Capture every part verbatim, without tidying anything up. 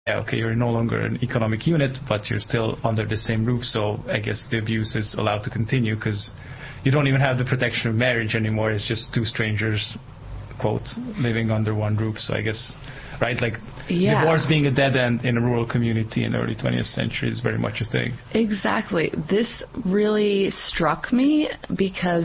yeah, okay, you're no longer an economic unit, but you're still under the same roof, so I guess the abuse is allowed to continue because you don't even have the protection of marriage anymore. It's just two strangers, quote, living under one roof. So I guess, right, like yeah. divorce being a dead end in a rural community in the early twentieth century is very much a thing. Exactly. This really struck me because,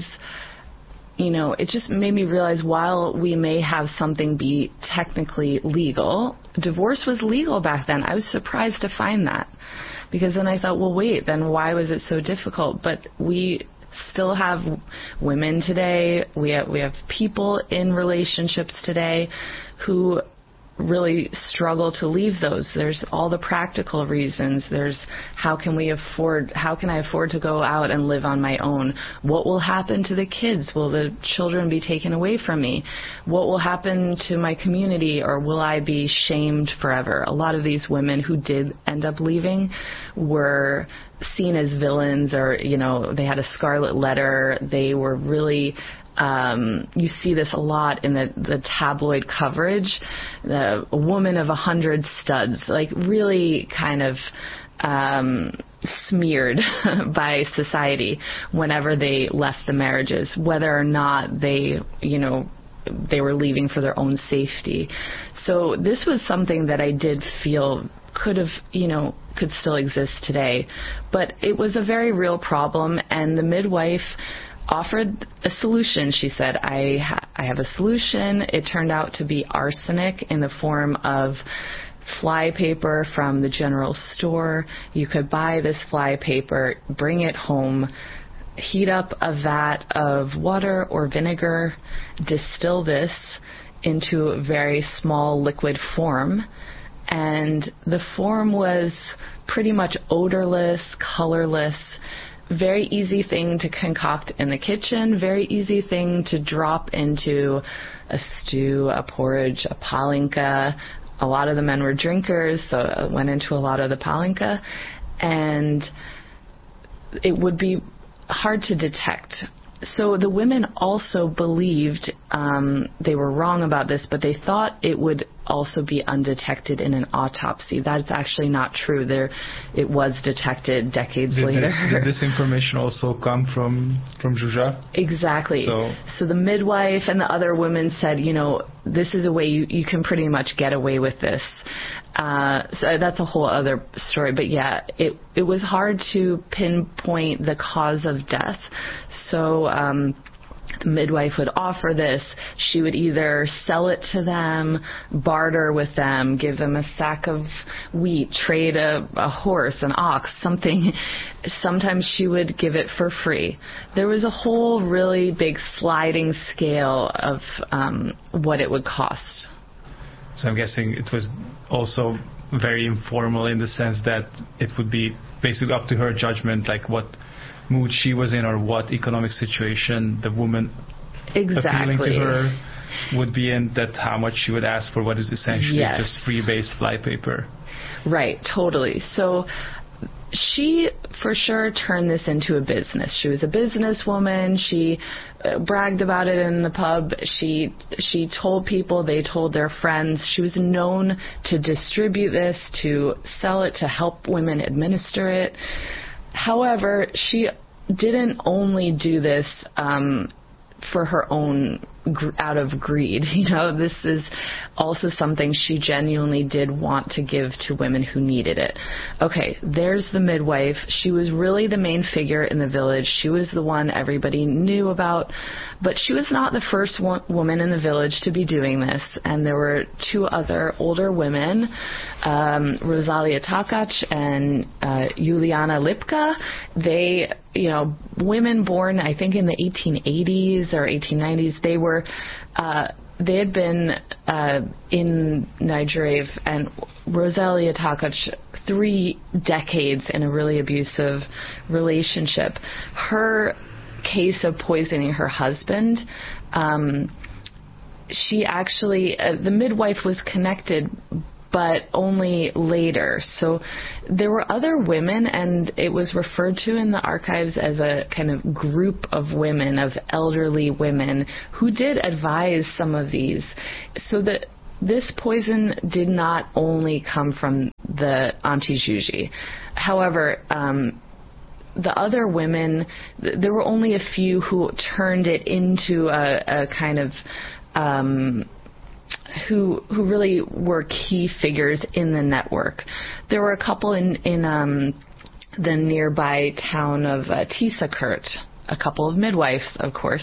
you know, it just made me realize while we may have something be technically legal, divorce was legal back then. I was surprised to find that, because then I thought, well, wait, then why was it so difficult? But we still have women today. We have, we have people in relationships today who really struggle to leave those. There's all the practical reasons. There's how can we afford, how can I afford to go out and live on my own? What will happen to the kids? Will the children be taken away from me? What will happen to my community, or will I be shamed forever? A lot of these women who did end up leaving were seen as villains, or, you know, they had a scarlet letter. They were really Um, you see this a lot in the, the tabloid coverage. The a woman of a hundred studs, like really kind of um, smeared by society whenever they left the marriages, whether or not they, you know, they were leaving for their own safety. So this was something that I did feel could have, you know, could still exist today. But it was a very real problem, and the midwife offered a solution. She said, I, ha- I have a solution. It turned out to be arsenic in the form of fly paper from the general store. You could buy this fly paper, bring it home, heat up a vat of water or vinegar, distill this into a very small liquid form. And the form was pretty much odorless, colorless, very easy thing to concoct in the kitchen, very easy thing to drop into a stew, a porridge, a palinka. A lot of the men were drinkers, so it went into a lot of the palinka. And it would be hard to detect. So the women also believed, um, they were wrong about this, but they thought it would also be undetected in an autopsy. That's actually not true. There, it was detected decades did later. This, did this information also come from from Zsuzsa? Exactly. So, so the midwife and the other women said, you know, this is a way you, you can pretty much get away with this. Uh, so that's a whole other story. But yeah, it it was hard to pinpoint the cause of death. So um, the midwife would offer this. She would either sell it to them, barter with them, give them a sack of wheat, trade a, a horse, an ox, something. Sometimes she would give it for free. There was a whole really big sliding scale of um, what it would cost. So I'm guessing it was also very informal in the sense that it would be basically up to her judgment, like what mood she was in or what economic situation the woman exactly. appealing to her would be in, that how much she would ask for what is essentially yes. just free-based fly paper. Right, totally. So she, for sure, turned this into a business. She was a businesswoman. She uh, bragged about it in the pub. She she told people, they told their friends. She was known to distribute this, to sell it, to help women administer it. However, she didn't only do this um, for her own, out of greed. You know, this is also something she genuinely did want to give to women who needed it. Okay, there's the midwife. She was really the main figure in the village. She was the one everybody knew about, but she was not the first one, woman in the village to be doing this. And there were two other older women, um, Rosalia Takac and uh, Juliana Lipka. They, you know, women born, I think, in the eighteen eighties or eighteen nineties, they were Uh, they had been uh, in Nigeria, and Rosalia Takac, three decades in a really abusive relationship. Her case of poisoning her husband, um, she actually, uh, the midwife was connected, but only later. So there were other women, and it was referred to in the archives as a kind of group of women, of elderly women, who did advise some of these. So that this poison did not only come from the Auntie Juji. However, um, the other women, th- there were only a few who turned it into a, a kind of um, who who really were key figures in the network. There were a couple in in um, the nearby town of uh, Tisakurt, a couple of midwives, of course,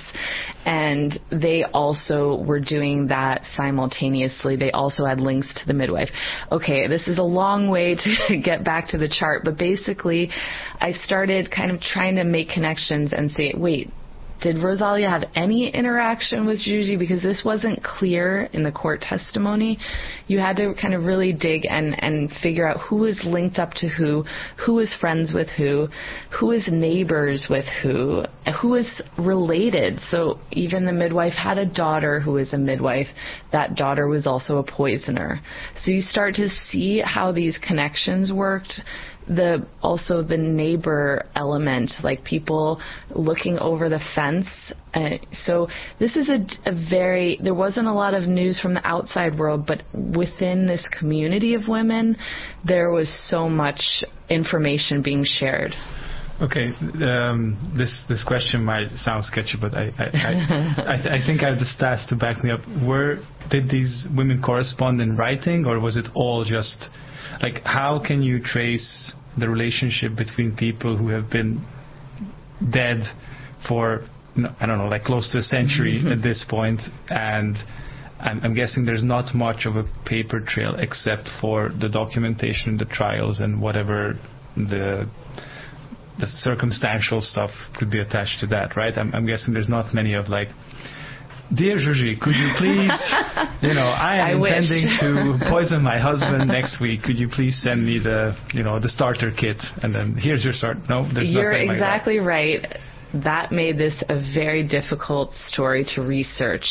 and they also were doing that simultaneously. They also had links to the midwife. Okay, this is a long way to get back to the chart, but basically I started kind of trying to make connections and say, wait, did Rosalia have any interaction with Juji? Because this wasn't clear in the court testimony. You had to kind of really dig and, and figure out who is linked up to who, who is friends with who, who is neighbors with who, who is related. So even the midwife had a daughter who was a midwife. That daughter was also a poisoner. So you start to see how these connections worked. The also the neighbor element, like people looking over the fence. Uh, so this is a, a very, there wasn't a lot of news from the outside world, but within this community of women, there was so much information being shared. Okay, um, this this question might sound sketchy, but I I, I, I, th- I think I have the stats to back me up. Were did these women correspond in writing, or was it all just like, how can you trace the relationship between people who have been dead for, I don't know, like close to a century mm-hmm. at this point, and I'm, I'm guessing there's not much of a paper trail except for the documentation, the trials, and whatever the the circumstantial stuff could be attached to that, right? I'm, I'm guessing there's not many of like, dear Juji, could you please, you know, I am I intending to poison my husband next week. Could you please send me the, you know, the starter kit, and then here's your start. No, there's You're nothing like exactly that. right. That made this a very difficult story to research.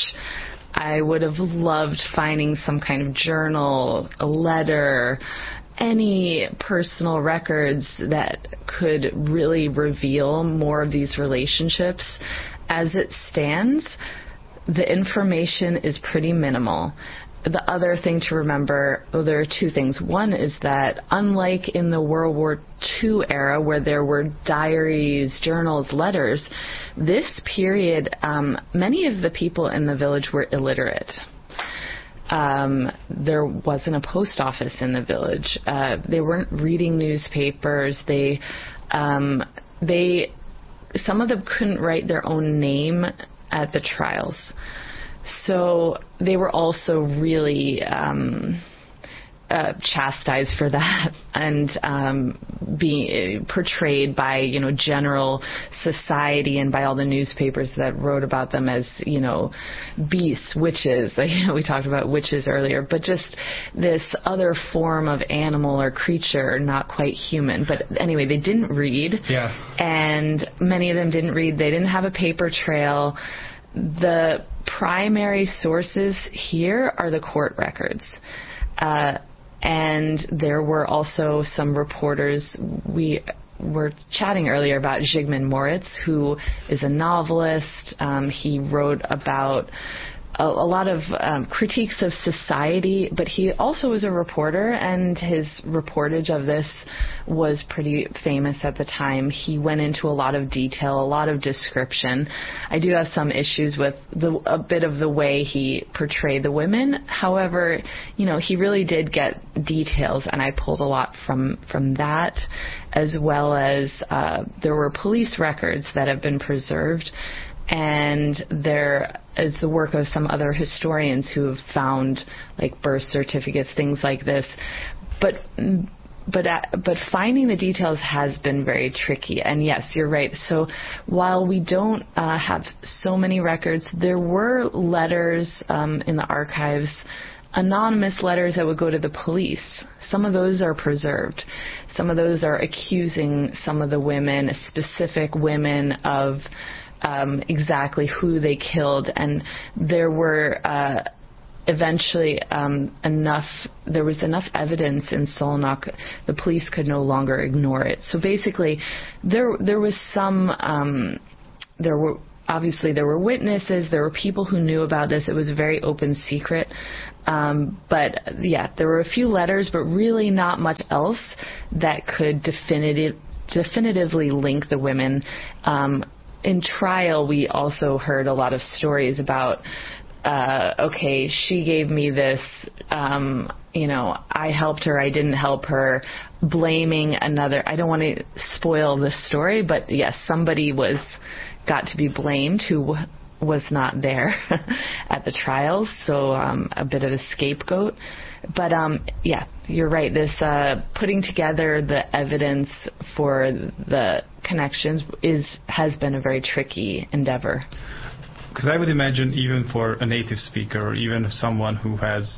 I would have loved finding some kind of journal, a letter, any personal records that could really reveal more of these relationships. As it stands, the information is pretty minimal. The other thing to remember, well, there are two things. One is that unlike in the World War Two era where there were diaries, journals, letters, this period, um, many of the people in the village were illiterate. Um, there wasn't a post office in the village. Uh, they weren't reading newspapers. They, um, they, some of them couldn't write their own name at the trials. So they were also really um, uh, chastised for that and um, being portrayed by, you know, general society and by all the newspapers that wrote about them as, you know, beasts, witches. Like, you know, we talked about witches earlier, but just this other form of animal or creature, not quite human. But anyway, they didn't read. Yeah. And many of them didn't read. They didn't have a paper trail. The primary sources here are the court records. Uh, and there were also some reporters. We were chatting earlier about Zygmunt Moritz, who is a novelist. Um, he wrote about a, a lot of um, critiques of society, but he also was a reporter, and his reportage of this was pretty famous at the time. He went into a lot of detail, a lot of description. I do have some issues with the, a bit of the way he portrayed the women. However, you know, he really did get details, and I pulled a lot from, from that, as well as uh, there were police records that have been preserved. And there is the work of some other historians who have found like birth certificates, things like this. But but uh, but finding the details has been very tricky. And yes, you're right. So while we don't uh, have so many records, there were letters um, in the archives, anonymous letters that would go to the police. Some of those are preserved. Some of those are accusing some of the women, specific women, of Um, exactly who they killed, and there were uh, eventually um, enough. There was enough evidence in Szolnok. The police could no longer ignore it. So basically, there there was some. Um, there were obviously there were witnesses, there were people who knew about this. It was a very open secret. Um, but yeah, there were a few letters, but really not much else that could definitive, definitively link the women. Um, in trial, we also heard a lot of stories about, uh, okay, she gave me this, um, you know, I helped her, I didn't help her, blaming another. I don't want to spoil the story, but yes, somebody was got to be blamed who was not there at the trials, so um, a bit of a scapegoat. But um, yeah, you're right. This uh, putting together the evidence for the connections is has been a very tricky endeavor. Because I would imagine even for a native speaker or even someone who has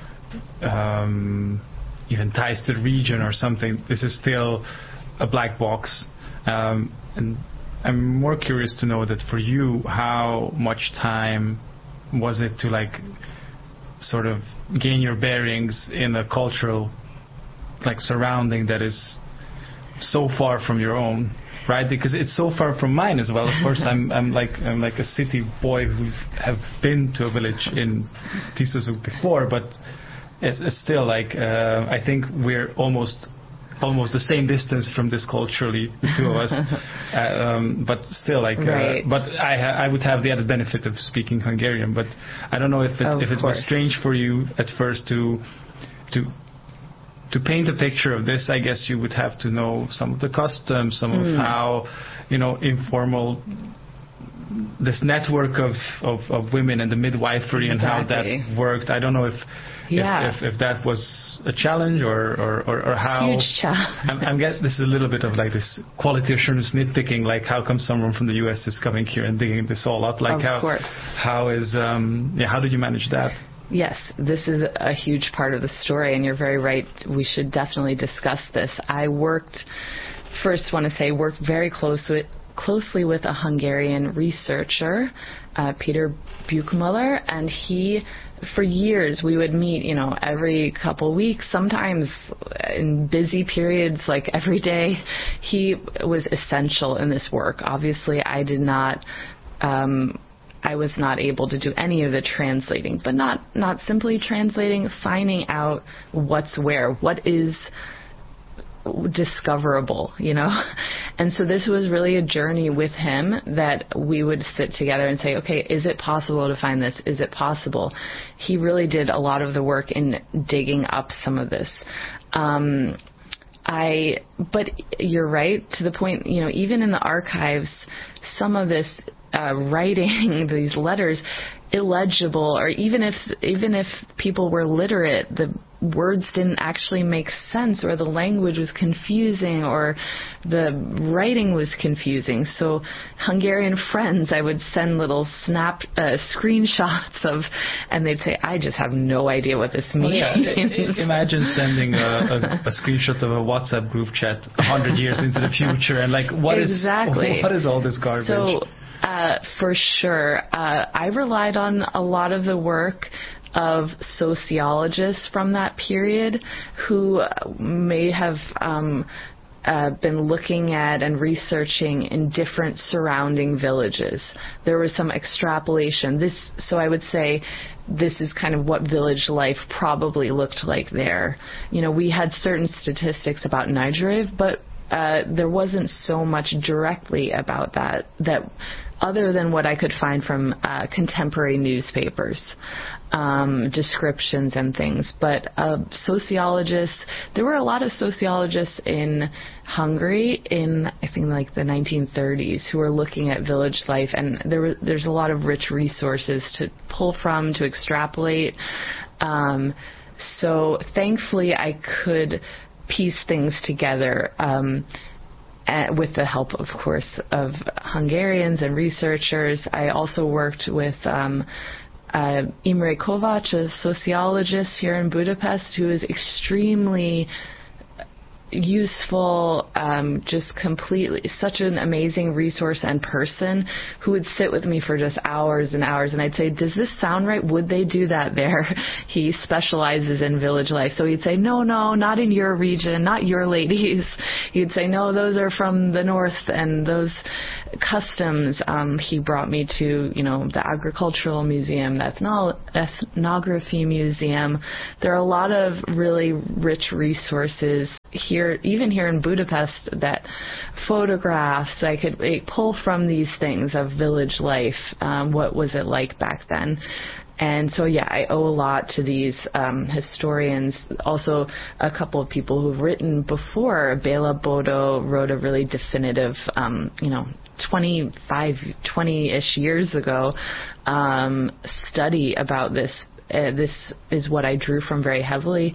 um, even ties to the region or something, this is still a black box. Um, and I'm more curious to know that for you, how much time was it to like sort of gain your bearings in a cultural like surrounding that is so far from your own, right? Because it's so far from mine as well. Of course, I'm I'm like I'm like a city boy who have been to a village in Tiszaújh before, but it's, it's still like uh, I think we're almost almost the same distance from this culturally, the two of us. uh, um, but still, like, right. uh, but I ha- I would have the added benefit of speaking Hungarian. But I don't know if it, if it was strange for you at first to to to paint a picture of this. I guess you would have to know some of the customs, some mm. of how, you know, informal this network of, of, of women and the midwifery exactly. and how that worked. I don't know if yeah. if, if, if that was a challenge or, or, or, or how. Huge challenge. I'm, I'm guess this is a little bit of like this quality assurance nitpicking, like how come someone from the U S is coming here and digging this all up? Like of how course. how is um yeah how did you manage that? Yes, this is a huge part of the story, and you're very right. We should definitely discuss this. I worked, first want to say, worked very close with, closely with a Hungarian researcher, uh, Peter Buchmüller, and he, for years, we would meet, you know, every couple weeks, sometimes in busy periods, like every day. He was essential in this work. Obviously, I did not... Um, I was not able to do any of the translating, but not, not simply translating, finding out what's where, what is discoverable, you know. And so this was really a journey with him that we would sit together and say, okay, is it possible to find this? Is it possible? He really did a lot of the work in digging up some of this. Um, I, but you're right, to the point, you know, even in the archives, some of this Uh, writing, these letters, illegible, or even if even if people were literate, the words didn't actually make sense, or the language was confusing, or the writing was confusing. So Hungarian friends, I would send little snap uh, screenshots of, and they'd say, I just have no idea what this means. Well, yeah. Imagine sending a, a, a screenshot of a WhatsApp group chat a hundred years into the future, and like, what exactly. is what is all this garbage? So, Uh, for sure. Uh, I relied on a lot of the work of sociologists from that period who may have um, uh, been looking at and researching in different surrounding villages. There was some extrapolation. This, so I would say this is kind of what village life probably looked like there. You know, we had certain statistics about Nigeriv, but uh, there wasn't so much directly about that, that other than what I could find from uh, contemporary newspapers, um, descriptions and things. But uh, sociologists, there were a lot of sociologists in Hungary in, I think, like the nineteen thirties who were looking at village life, and there were, there's a lot of rich resources to pull from, to extrapolate. Um, so thankfully I could piece things together, um, Uh, with the help, of course, of Hungarians and researchers. I also worked with um, uh, Imre Kovács, a sociologist here in Budapest, who is extremely useful, um, just completely, such an amazing resource and person who would sit with me for just hours and hours. And I'd say, does this sound right? Would they do that there? He specializes in village life. So he'd say, no, no, not in your region, not your ladies. He'd say, no, those are from the north and those customs. Um, he brought me to, you know, the agricultural museum, the ethno- ethnography museum. There are a lot of really rich resources here, even here in Budapest, that photographs I could pull from these things of village life. Um, what was it like back then? And so, yeah, I owe a lot to these um, historians. Also, a couple of people who've written before. Bela Bodo wrote a really definitive, um, you know, twenty-five, twenty-ish years ago, um, study about this. Uh, this is what I drew from very heavily.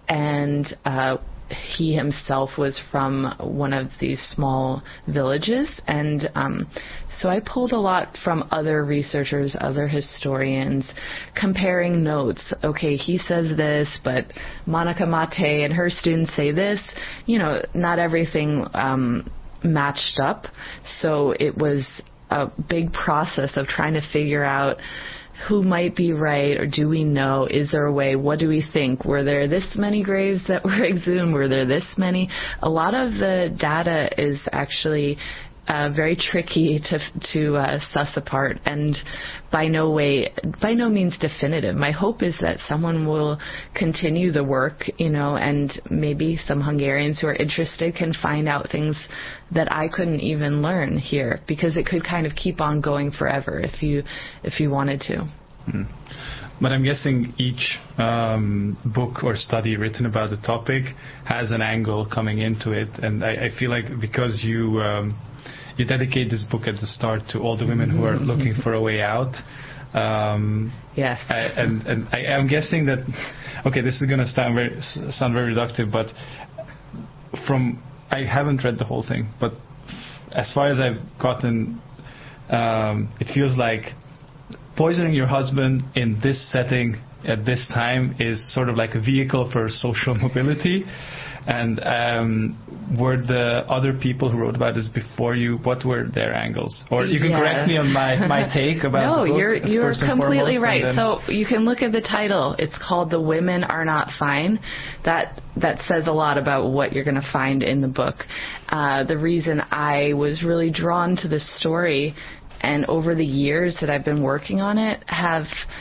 And uh, he himself was from one of these small villages. And um, so I pulled a lot from other researchers, other historians, comparing notes. Okay, he says this, but Monica Mate and her students say this. You know, not everything um, matched up. So it was a big process of trying to figure out who might be right, or do we know? Is there a way? What do we think? Were there this many graves that were exhumed? Were there this many? A lot of the data is actually uh, very tricky to to uh, suss apart, and by no way, by no means definitive. My hope is that someone will continue the work, you know, and maybe some Hungarians who are interested can find out things that I couldn't even learn here, because it could kind of keep on going forever if you if you wanted to. Hmm. But I'm guessing each um, book or study written about the topic has an angle coming into it, and I, I feel like because you um, you dedicate this book at the start to all the women who are looking for a way out. Um, yes. I, and and I, I'm guessing that, okay, this is going to sound very sound very reductive, but from I haven't read the whole thing, but as far as I've gotten, um, it feels like poisoning your husband in this setting at this time is sort of like a vehicle for social mobility. And um, were the other people who wrote about this before you, what were their angles? Or you can yeah. correct me on my, my take about no, the book. No, you're, you're completely foremost, right. So you can look at the title. It's called The Women Are Not Fine. That that says a lot about what you're going to find in the book. Uh, the reason I was really drawn to this story, and over the years that I've been working on it, have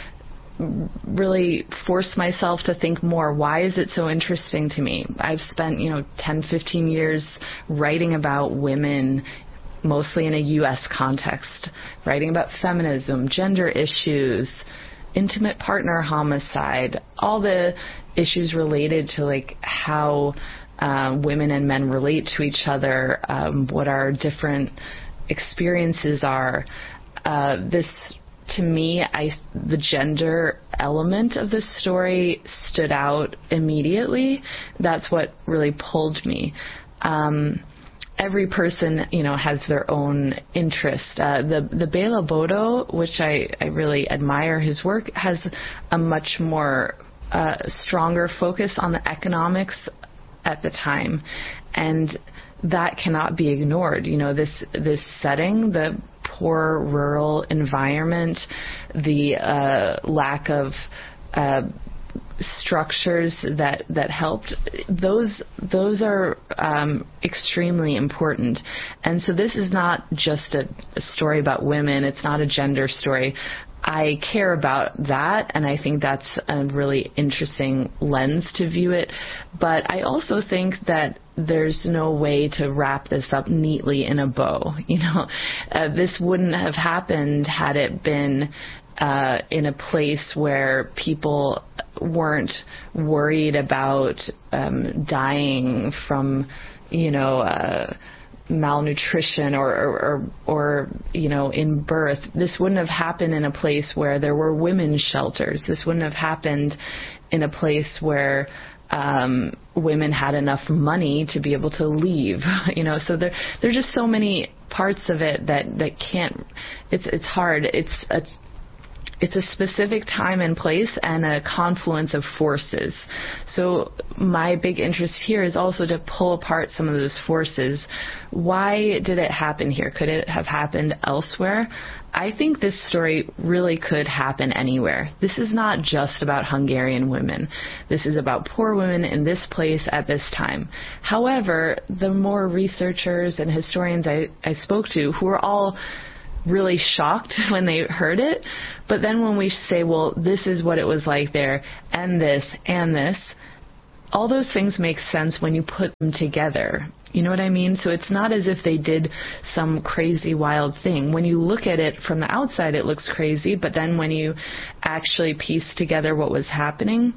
really forced myself to think more. Why is it so interesting to me? I've spent, you know, ten, fifteen years writing about women, mostly in a U S context, writing about feminism, gender issues, intimate partner homicide, all the issues related to like how uh, women and men relate to each other, um, what our different experiences are. Uh, this To me, I, the gender element of this story stood out immediately. That's what really pulled me. Um, every person, you know, has their own interest. Uh, the the Bela Bodo, which I, I really admire his work, has a much more uh, stronger focus on the economics at the time, and that cannot be ignored. You know, this this setting, the poor rural environment, the uh, lack of uh, structures that that helped, those those are um, extremely important. And so this is not just a, a story about women. It's not a gender story. I care about that, and I think that's a really interesting lens to view it. But I also think that there's no way to wrap this up neatly in a bow. You know, uh, this wouldn't have happened had it been uh, in a place where people weren't worried about um, dying from, you know, uh, malnutrition or, or, or, or, you know, in birth. This wouldn't have happened in a place where there were women's shelters. This wouldn't have happened in a place where um, women had enough money to be able to leave. You know, so there, there's just so many parts of it that, that can't, it's, it's hard. It's, it's, it's a specific time and place and a confluence of forces. So my big interest here is also to pull apart some of those forces. Why did it happen here? Could it have happened elsewhere? I think this story really could happen anywhere. This is not just about Hungarian women. This is about poor women in this place at this time. However, the more researchers and historians I, I spoke to, who were all really shocked when they heard it, but then when we say, well, this is what it was like there, and this, and this, all those things make sense when you put them together. You know what I mean? So it's not as if they did some crazy, wild thing. When you look at it from the outside, it looks crazy, but then when you actually piece together what was happening,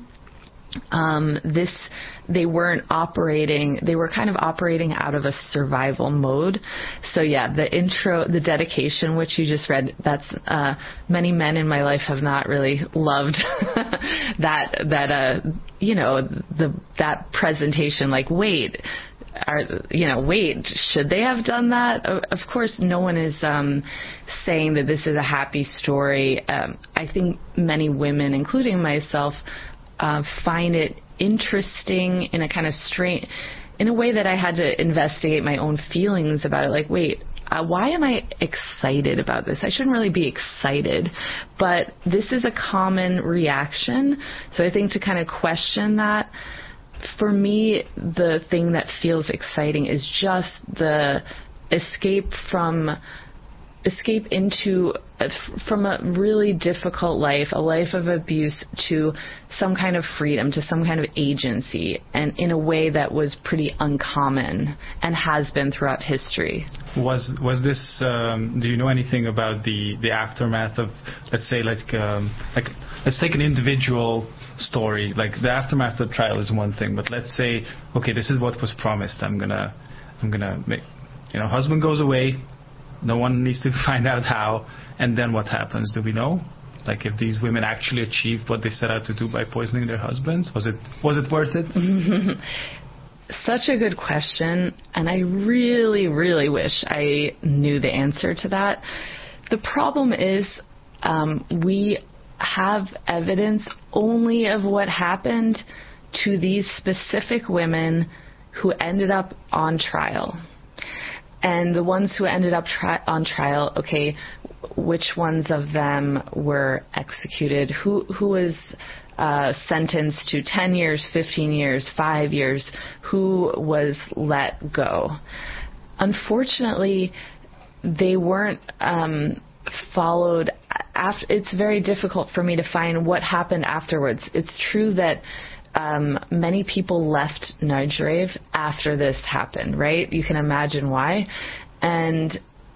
um, this, they weren't operating, they were kind of operating out of a survival mode. So yeah, the intro, the dedication, which you just read, that's, uh, many men in my life have not really loved that, that, uh, you know, the, that presentation, like, wait, are, you know, wait, should they have done that? Of course, no one is um, saying that this is a happy story. Um, I think many women, including myself, uh, find it interesting in a kind of strange, in a way that I had to investigate my own feelings about it. Like, wait, uh, why am I excited about this? I shouldn't really be excited, but this is a common reaction. So I think to kind of question that, for me, the thing that feels exciting is just the escape from, escape into, from a really difficult life, a life of abuse, to some kind of freedom, to some kind of agency, and in a way that was pretty uncommon and has been throughout history. Was was this? Um, do you know anything about the the aftermath of, let's say, like um, like let's take an individual story. Like the aftermath of the trial is one thing, but let's say, okay, this is what was promised. I'm gonna, I'm gonna make, you know, husband goes away. No one needs to find out how, and then what happens? Do we know? Like, if these women actually achieved what they set out to do by poisoning their husbands, was it was it worth it? Such a good question, and I really, really wish I knew the answer to that. The problem is, um, we have evidence only of what happened to these specific women who ended up on trial. And the ones who ended up tri- on trial, okay, which ones of them were executed? Who who was uh, sentenced to ten years, fifteen years, five years? Who was let go? Unfortunately, they weren't um, followed. After, it's very difficult for me to find what happened afterwards. It's true that Um, many people left Najdrev after this happened, right? You can imagine why. And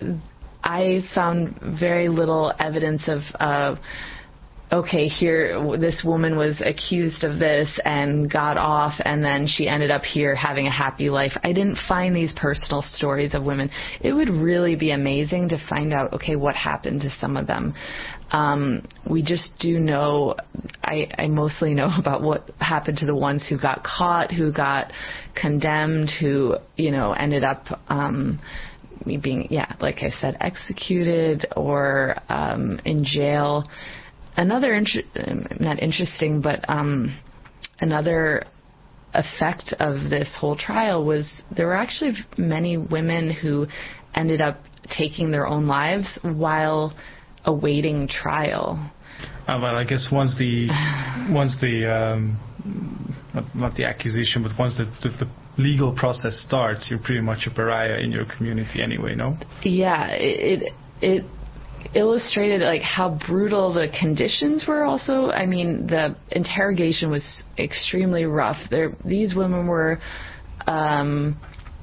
I found very little evidence of, uh, okay, here, this woman was accused of this and got off, and then she ended up here having a happy life. I didn't find these personal stories of women. It would really be amazing to find out, okay, what happened to some of them. Um, we just do know, I, I mostly know about what happened to the ones who got caught, who got condemned, who, you know, ended up um, being, yeah, like I said, executed or um, in jail. Another, inter- not interesting, but um, another effect of this whole trial was there were actually many women who ended up taking their own lives while awaiting trial. Uh, well, I guess once the once the um, not, not the accusation, but once the, the, the legal process starts, you're pretty much a pariah in your community anyway, no? Yeah, it it illustrated like how brutal the conditions were. Also, I mean, the interrogation was extremely rough. There, these women were. Um,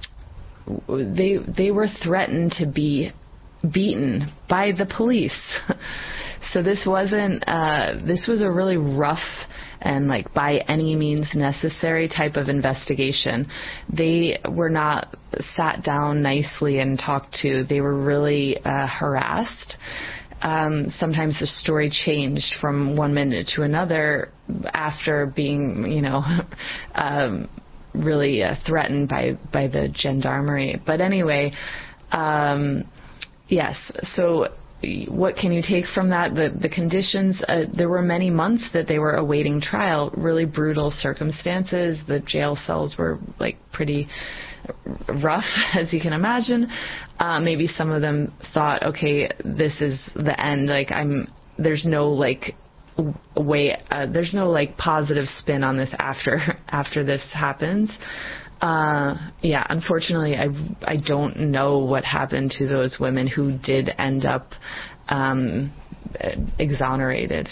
they they were threatened to be beaten by the police. So this wasn't, uh, this was a really rough and like by any means necessary type of investigation. They were not sat down nicely and talked to. They were really uh, harassed. Um, sometimes the story changed from one minute to another after being, you know, um, really uh, threatened by, by the gendarmerie. But anyway, um, yes, so what can you take from that? The the conditions, uh, there were many months that they were awaiting trial, really brutal circumstances. The jail cells were like pretty rough, as you can imagine. Uh, maybe some of them thought, okay, this is the end. Like I'm, there's no like way, uh, there's no like positive spin on this after after this happens. Uh, yeah, unfortunately, I, I don't know what happened to those women who did end up um, exonerated.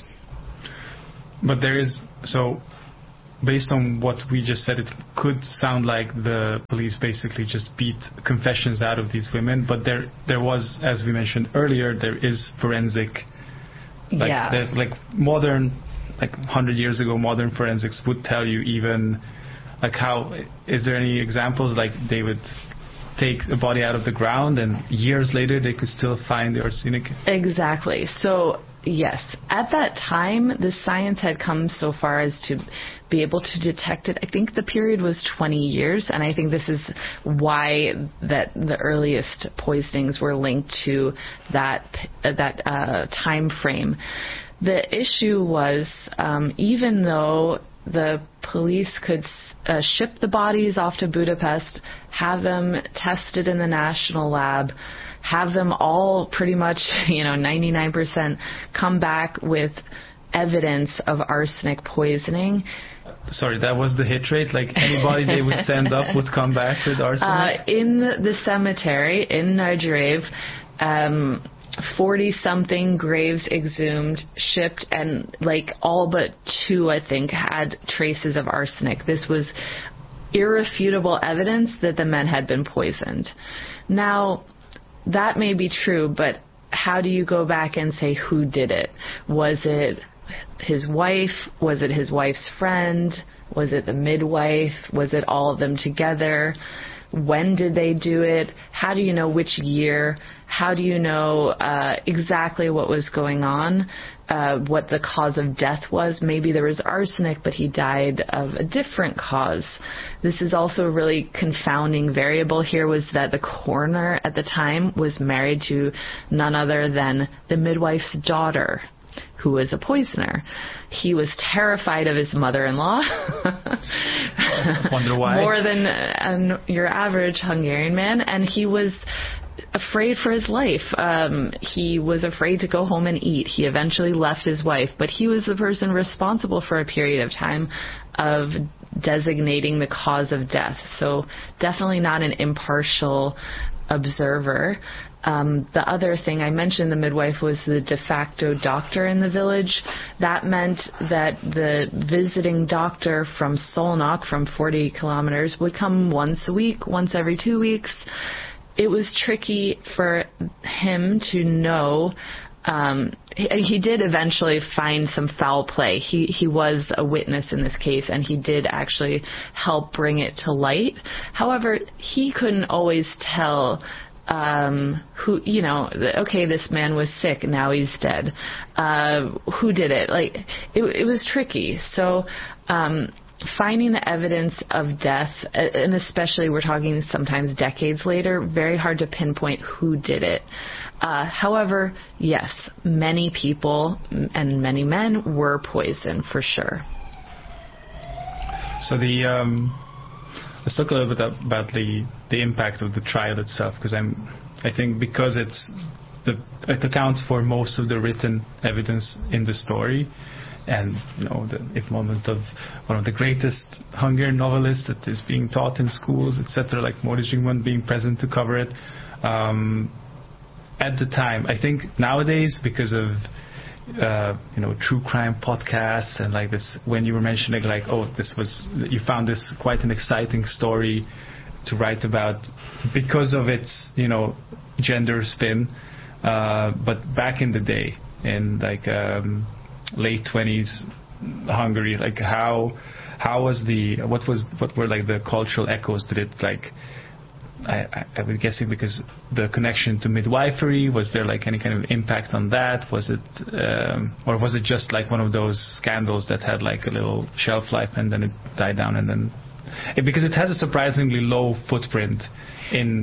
But there is, so based on what we just said, it could sound like the police basically just beat confessions out of these women, but there there was, as we mentioned earlier, there is forensic, like, yeah. the, like modern, like one hundred years ago, modern forensics would tell you even, like how, is there any examples like they would take a body out of the ground and years later they could still find the arsenic? Exactly. So yes, at that time the science had come so far as to be able to detect it. I think the period was twenty years, and I think this is why that the earliest poisonings were linked to that that uh, time frame. The issue was um, even though the police could uh, ship the bodies off to Budapest, have them tested in the national lab, have them all pretty much, you know, ninety-nine percent come back with evidence of arsenic poisoning. Sorry, that was the hit rate? Like anybody they would send up would come back with arsenic? Uh, in the cemetery in Nagyrév, um, forty-something graves exhumed, shipped, and like all but two, I think, had traces of arsenic. This was irrefutable evidence that the men had been poisoned. Now, that may be true, but how do you go back and say who did it? Was it his wife? Was it his wife's friend? Was it the midwife? Was it all of them together? When did they do it? How do you know which year? How do you know uh, exactly what was going on, uh, what the cause of death was? Maybe there was arsenic, but he died of a different cause. This is also a really confounding variable here, was that the coroner at the time was married to none other than the midwife's daughter, who was a poisoner. He was terrified of his mother-in-law. Wonder why? More than an, your average Hungarian man, and he was afraid for his life. Um, he was afraid to go home and eat. He eventually left his wife, but he was the person responsible for a period of time of designating the cause of death. So definitely not an impartial observer. Um, the other thing I mentioned, the midwife was the de facto doctor in the village. That meant that the visiting doctor from Szolnok, from forty kilometers, would come once a week, once every two weeks. It was tricky for him to know. Um, he, he did eventually find some foul play. He he was a witness in this case, and he did actually help bring it to light. However, he couldn't always tell um, who, you know, okay, this man was sick, now he's dead. Uh, who did it? Like, it, it was tricky. So, um, finding the evidence of death, and especially we're talking sometimes decades later, very hard to pinpoint who did it. Uh, however, yes, many people and many men were poisoned for sure. So the um, let's talk a little bit about the the impact of the trial itself, because I'm I think because it's the it accounts for most of the written evidence in the story. And, you know, the if moment of one of the greatest Hungarian novelists that is being taught in schools, et cetera, like Móricz Zsigmond being present to cover it. Um, at the time, I think nowadays, because of, uh, you know, true crime podcasts and like this, when you were mentioning like, oh, this was, you found this quite an exciting story to write about because of its, you know, gender spin. Uh, but back in the day, in like, um, late twenties Hungary, like how how was the what was what were like the cultural echoes? Did it like I, I, I was guessing because the connection to midwifery, was there like any kind of impact on that? Was it um, or was it just like one of those scandals that had like a little shelf life and then it died down and then it, because it has a surprisingly low footprint in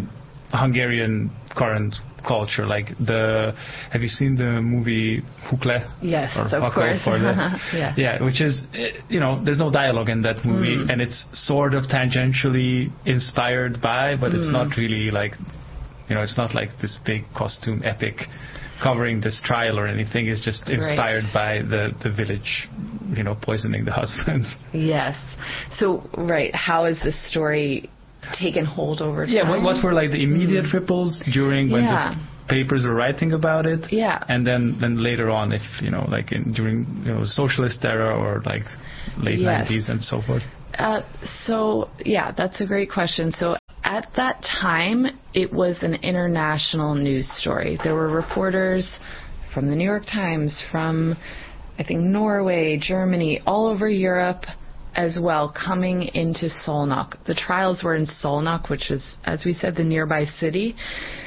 Hungarian current culture. Like the, have you seen the movie Hukle? Yes, or of Huckle course. For the, yeah. yeah, which is, you know, there's no dialogue in that movie, mm. and it's sort of tangentially inspired by, but mm. it's not really like, you know, it's not like this big costume epic covering this trial or anything. It's just inspired right. by the, the village, you know, poisoning the husbands. Yes. So, right, how is this story taken hold over time? Yeah, what, what were like the immediate mm. ripples during when yeah. the papers were writing about it? Yeah. And then, then later on, if, you know, like in, during, you know, socialist era or like late yes. nineties and so forth? Uh, so, yeah, that's a great question. So, at that time, it was an international news story. There were reporters from the New York Times, from, I think, Norway, Germany, all over Europe as well, coming into Szolnok. The trials were in Szolnok, which is, as we said, the nearby city,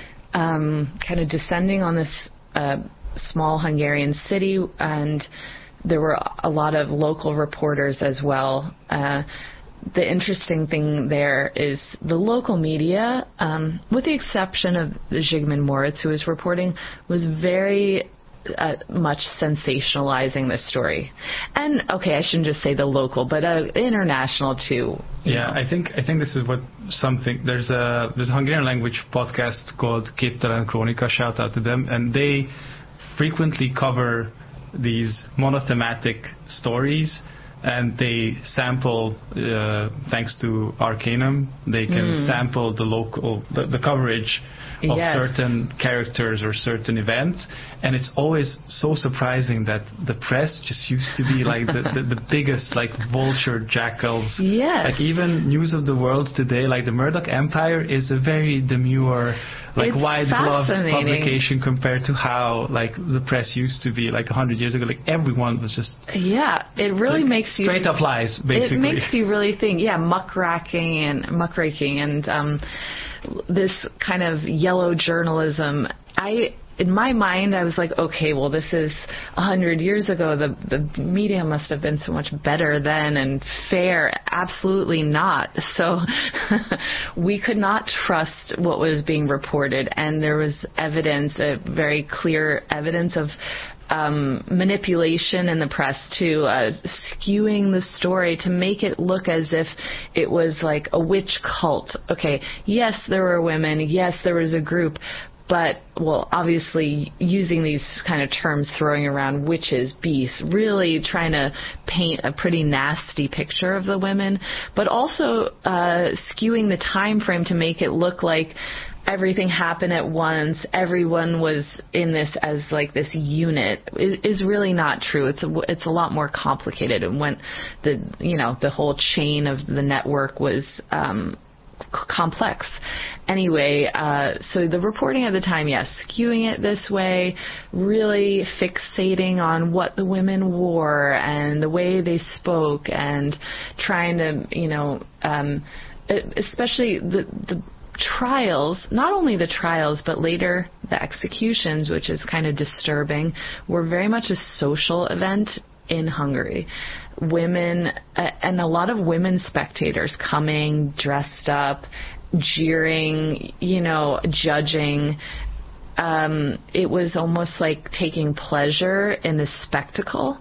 um, kind of descending on this uh, small Hungarian city, and there were a lot of local reporters as well. Uh, The interesting thing there is the local media, um, with the exception of Zsigmond Moritz, who was reporting, was very uh, much sensationalizing this story. And, okay, I shouldn't just say the local, but uh, international too. Yeah, know. I think I think this is what something, there's a, there's a Hungarian language podcast called Képtelen Krónika, shout out to them, and they frequently cover these monothematic stories. And they sample, uh, thanks to Arcanum, they can mm. sample the local, the, the coverage of yes. certain characters or certain events. And it's always so surprising that the press just used to be like the, the, the biggest, like, vulture jackals. Yes. Like even News of the World today, like the Murdoch Empire is a very demure, like it's wide-gloved publication compared to how, like, the press used to be like a hundred years ago. Like everyone was just... Yeah, it really like, makes you... Straight up lies, basically. It makes you really think, yeah, muckraking and muckraking and um, this kind of yellow journalism. I... In my mind, I was like, okay, well, this is a hundred years ago. The the media must have been so much better then and fair. Absolutely not. So we could not trust what was being reported, and there was evidence, a very clear evidence of um, manipulation in the press too, uh, skewing the story to make it look as if it was like a witch cult. Okay, yes, there were women. Yes, there was a group. But, well, obviously using these kind of terms, throwing around witches, beasts, really trying to paint a pretty nasty picture of the women, but also uh, skewing the time frame to make it look like everything happened at once, everyone was in this as like this unit, it is really not true. It's a, it's a lot more complicated. And when the, you know, the whole chain of the network was um, complex. Anyway, uh, so the reporting at the time, yes, skewing it this way, really fixating on what the women wore and the way they spoke and trying to, you know, um, especially the, the trials, not only the trials, but later the executions, which is kind of disturbing, were very much a social event in Hungary. Women, uh, and a lot of women spectators coming, dressed up, jeering, you know, judging. Um, it was almost like taking pleasure in the spectacle.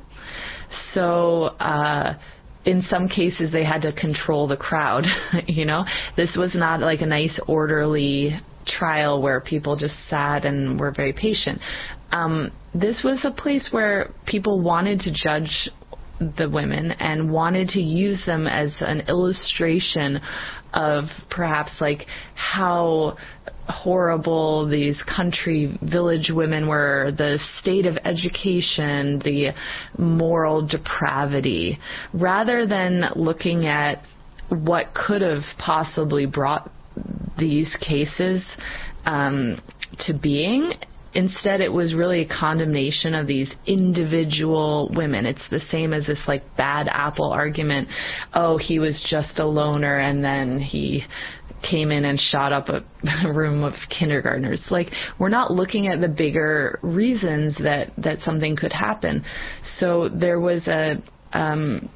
So, uh, in some cases, they had to control the crowd, you know. This was not like a nice, orderly trial where people just sat and were very patient. Um, this was a place where people wanted to judge the women and wanted to use them as an illustration of perhaps like how horrible these country village women were, the state of education, the moral depravity, rather than looking at what could have possibly brought these cases um, to being. Instead, it was really a condemnation of these individual women. It's the same as this like bad apple argument. Oh, he was just a loner and then he came in and shot up a room of kindergartners. Like, we're not looking at the bigger reasons that, that something could happen. So there was a um,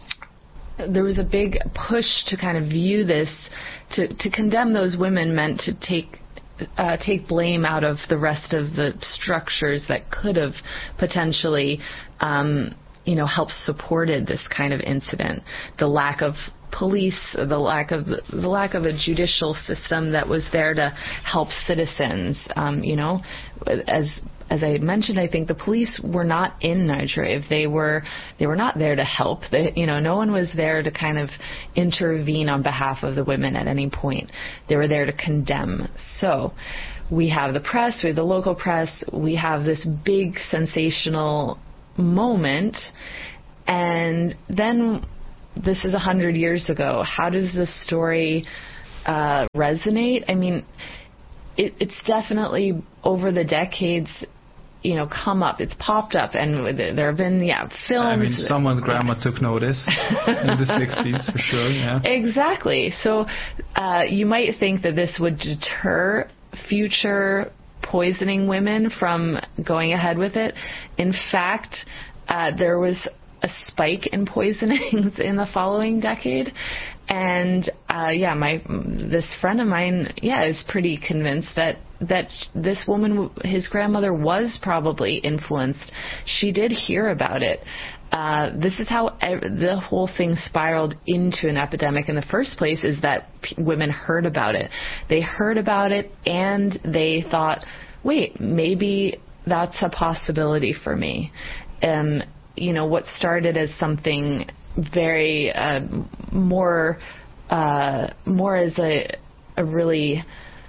there was a big push to kind of view this, to, to condemn those women meant to take uh, take blame out of the rest of the structures that could have potentially, um, you know, helped supported this kind of incident. The lack of police, the lack of the, the lack of a judicial system that was there to help citizens. Um, you know, as as I mentioned, I think the police were not in Nigeria. They were they were not there to help. They, you know, no one was there to kind of intervene on behalf of the women at any point. They were there to condemn. So we have the press, we have the local press, we have this big sensational moment, and then this is a hundred years ago. How does this story uh, resonate? I mean, it, it's definitely over the decades, you know, come up. It's popped up, and there have been, yeah, films. I mean, someone's grandma yeah. took notice in the sixties, for sure, yeah. Exactly. So uh, you might think that this would deter future poisoning women from going ahead with it. In fact, uh, there was a spike in poisonings in the following decade, and uh, yeah, my this friend of mine, yeah, is pretty convinced that that this woman, his grandmother, was probably influenced. She did hear about it. Uh, this is how ev- the whole thing spiraled into an epidemic in the first place, is that p- women heard about it. They heard about it, and they thought, wait, maybe that's a possibility for me. Um, you know, what started as something very uh, more uh, more as a, a really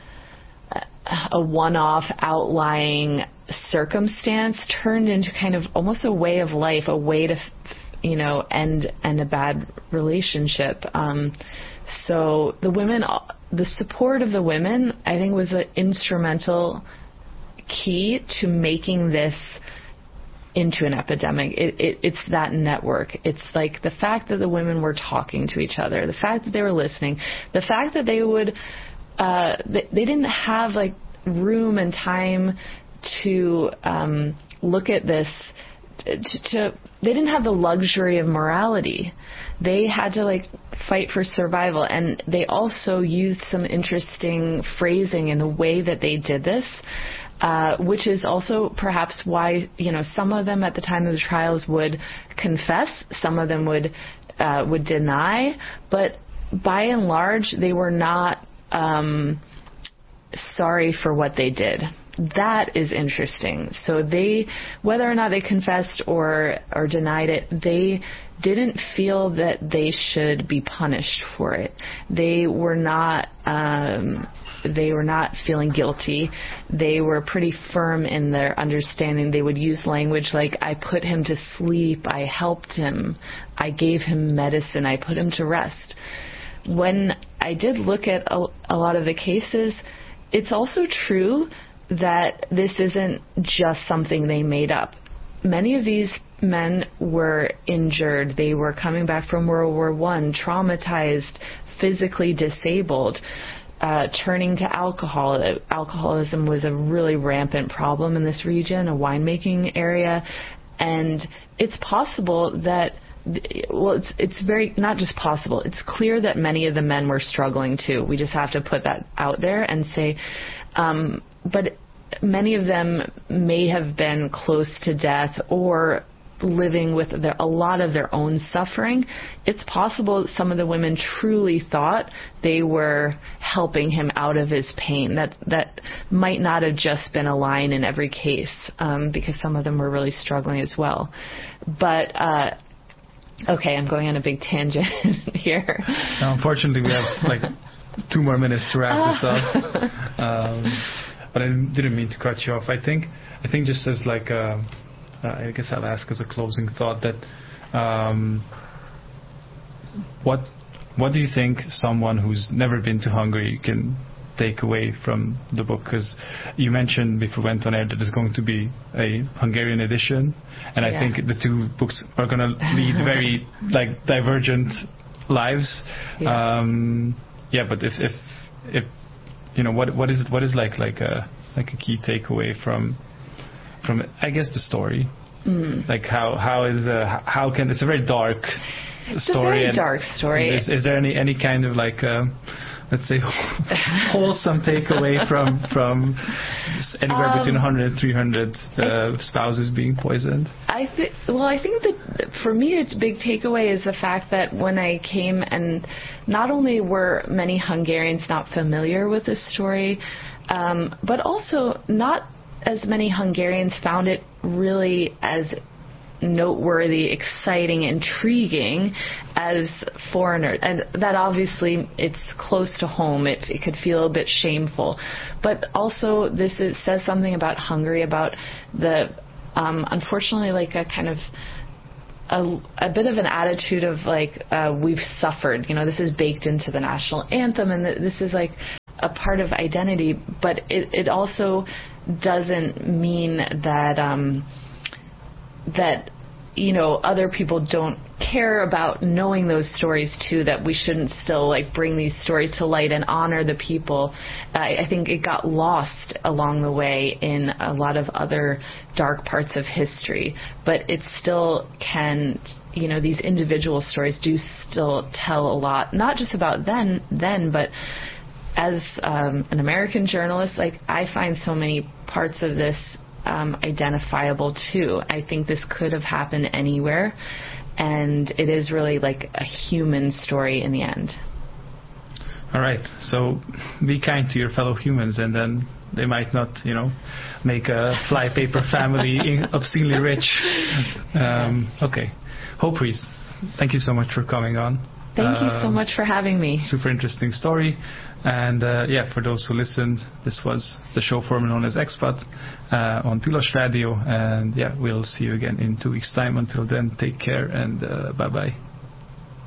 a one-off outlying circumstance turned into kind of almost a way of life, a way to, you know, end end a bad relationship. Um, so the women, the support of the women, I think, was an instrumental key to making this into an epidemic. It, it, it's that network. It's like the fact that the women were talking to each other, the fact that they were listening, the fact that they would, uh, they, they didn't have like room and time to um, look at this. To, to they didn't have the luxury of morality. They had to like fight for survival, and they also used some interesting phrasing in the way that they did this. Uh, which is also perhaps why, you know, some of them at the time of the trials would confess, some of them would uh, would deny, but by and large, they were not um, sorry for what they did. That is interesting. So they, whether or not they confessed or or denied it, they didn't feel that they should be punished for it. They were not. Um, They were not feeling guilty. They were pretty firm in their understanding. They would use language like, I put him to sleep, I helped him, I gave him medicine, I put him to rest. When I did look at a, a lot of the cases, it's also true that this isn't just something they made up. Many of these men were injured. They were coming back from World War One, traumatized, physically disabled. Uh, turning to alcohol. Alcoholism was a really rampant problem in this region, a winemaking area, and it's possible that, well, it's it's very, not just possible, it's clear that many of the men were struggling too. We just have to put that out there and say, um, but many of them may have been close to death or living with their, a lot of their own suffering. It's possible that some of the women truly thought they were helping him out of his pain. That that might not have just been a line in every case, um, because some of them were really struggling as well. But uh, okay, I'm going on a big tangent here. Now, unfortunately, we have like two more minutes to wrap this up. Um, but I didn't mean to cut you off. I think I think just as like a Uh, I guess I'll ask as a closing thought that um, what what do you think someone who's never been to Hungary can take away from the book? Because you mentioned before we went on air that there's going to be a Hungarian edition, and yeah. I think the two books are going to lead very like divergent lives. Yeah, um, yeah but if, if if you know what what is it what is like like a like a key takeaway from From I guess the story, mm. like how how is uh, how can it's a very dark it's story. It's a very dark story. Is, is there any any kind of like uh, let's say, wholesome takeaway from from anywhere Um, between one hundred and three hundred uh, spouses being poisoned? I think, well, I think that for me, its big takeaway is the fact that when I came, and not only were many Hungarians not familiar with this story, um, but also not as many Hungarians found it really as noteworthy, exciting, intriguing as foreigners. And that obviously it's close to home. It, it could feel a bit shameful. But also this is, says something about Hungary, about the, um, unfortunately, like a kind of A, a bit of an attitude of like, uh, we've suffered, you know, this is baked into the national anthem, and th- this is like a part of identity, but it, it also doesn't mean that, um, that, you know, other people don't care about knowing those stories too, that we shouldn't still like bring these stories to light and honor the people. I, I think it got lost along the way in a lot of other dark parts of history, but it still can, you know, these individual stories do still tell a lot, not just about then, then, but as um, an American journalist, like I find so many parts of this Um, identifiable too. I think this could have happened anywhere, and it is really like a human story in the end. All right, so be kind to your fellow humans, and then they might not, you know, make a flypaper family obscenely rich. Um, okay, Hope Rees, thank you so much for coming on. Thank um, you so much for having me. Super interesting story. And uh, yeah, for those who listened, this was the show formerly known as Expat uh, on Tilos Radio. And yeah, we'll see you again in two weeks' time. Until then, take care and uh, bye-bye.